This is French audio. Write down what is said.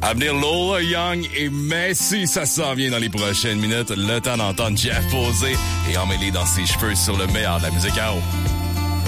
À venir, Lola Young et Messi, ça s'en vient dans les prochaines minutes. Le temps d'entendre Jeff poser et emmêler dans ses cheveux sur le meilleur de la musique à eau.